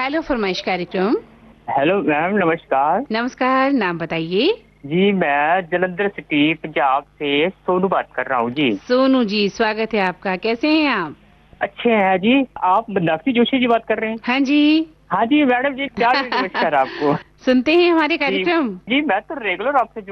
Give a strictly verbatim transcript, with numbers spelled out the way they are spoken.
Hello फरमाइश कार्यक्रम। Hello ma'am, नमस्कार। नमस्कार, नाम बताइए। जी, मैं जलंधर सिटी पंजाब से सोनू बात कर रहा हूँ जी। सोनू जी, स्वागत है आपका। कैसे हैं आप? अच्छे हैं जी। आप मनाक्षी जोशी जी बात कर रहे हैं? हाँ जी। हाँ जी मैडम जी, क्या नमस्कार आपको। सुनते हैं हमारे जी कार्यक्रम? जी, मैं तो रेगुलर आपसे